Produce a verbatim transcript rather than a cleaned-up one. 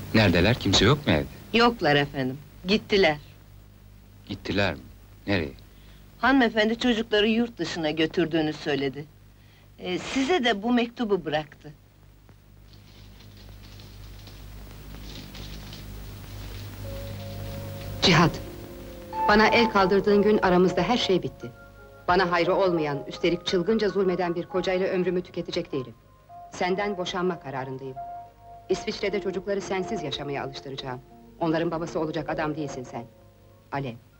Neredeler? Kimse yok mu evde? Yoklar efendim, gittiler. Gittiler mi? Nereye? Hanımefendi çocukları yurt dışına götürdüğünü söyledi. Ee, size de bu mektubu bıraktı. Cihat! Bana el kaldırdığın gün aramızda her şey bitti. Bana hayrı olmayan, üstelik çılgınca zulmeden bir kocayla ömrümü tüketecek değilim. Senden boşanma kararındayım. İsviçre'de çocukları sensiz yaşamaya alıştıracağım. Onların babası olacak adam değilsin sen. Alev.